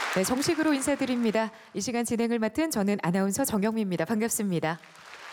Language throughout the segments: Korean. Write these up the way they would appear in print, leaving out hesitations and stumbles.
네, 정식으로 인사드립니다. 이 시간 진행을 맡은 저는 아나운서 정영미입니다. 반갑습니다.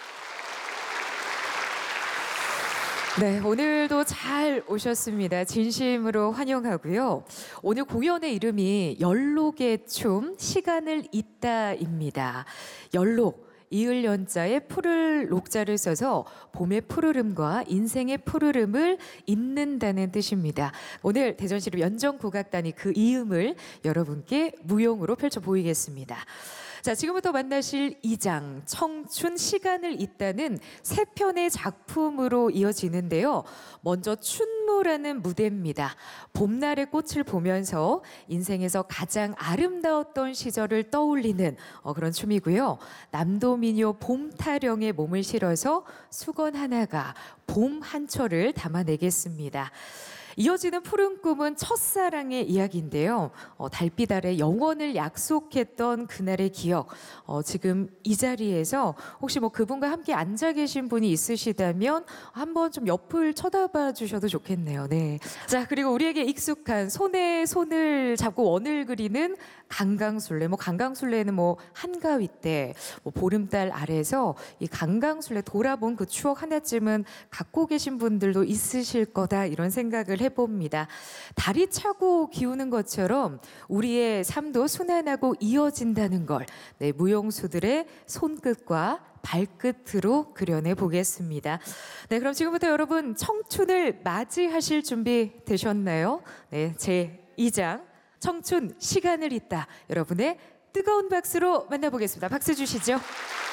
네, 오늘도 잘 오셨습니다. 진심으로 환영하고요. 오늘 공연의 이름이 연록의 춤, 시간을 잇다입니다. 연록. 이을 연자에 푸를 녹자를 써서 봄의 푸르름과 인생의 푸르름을 잇는다는 뜻입니다. 오늘 대전시립 연정국악단이 그 이음을 여러분께 무용으로 펼쳐 보이겠습니다. 자, 지금부터 만나실 2장 청춘 시간을 잇다는 세 편의 작품으로 이어지는데요. 먼저 춘무라는 무대입니다. 봄날의 꽃을 보면서 인생에서 가장 아름다웠던 시절을 떠올리는 그런 춤이고요. 남도민요 봄타령에 몸을 실어서 수건 하나가 봄 한철을 담아내겠습니다. 이어지는 푸른 꿈은 첫사랑의 이야기인데요. 달빛 아래 영원을 약속했던 그날의 기억. 지금 이 자리에서 혹시 그분과 함께 앉아 계신 분이 있으시다면 한번 좀 옆을 쳐다봐 주셔도 좋겠네요. 네. 자, 그리고 우리에게 익숙한 손에 손을 잡고 원을 그리는 강강술래. 강강술래는 한가위 때 보름달 아래서 이 강강술래 돌아본 그 추억 하나쯤은 갖고 계신 분들도 있으실 거다 이런 생각을 해봅니다. 달이 차고 기우는 것처럼 우리의 삶도 순환하고 이어진다는 걸 무용수들의 손끝과 발끝으로 그려내 보겠습니다. 네, 그럼 지금부터 여러분 청춘을 맞이하실 준비 되셨나요? 네, 제 2장 청춘 시간을 잇다 여러분의 뜨거운 박수로 만나보겠습니다. 박수 주시죠.